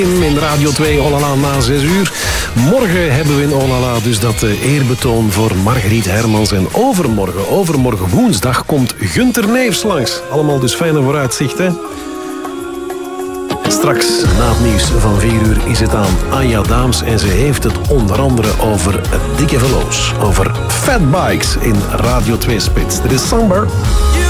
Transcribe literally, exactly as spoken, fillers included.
In Radio twee Olala na zes uur. Morgen hebben we in Olala dus dat eerbetoon voor Margriet Hermans. En overmorgen, overmorgen woensdag, komt Gunter Neefs langs. Allemaal dus fijne vooruitzicht, hè? Straks, na het nieuws van vier uur, is het aan Anja Daams. En ze heeft het onder andere over dikke velo's. Over fatbikes in Radio twee Spits. Dit is Samber.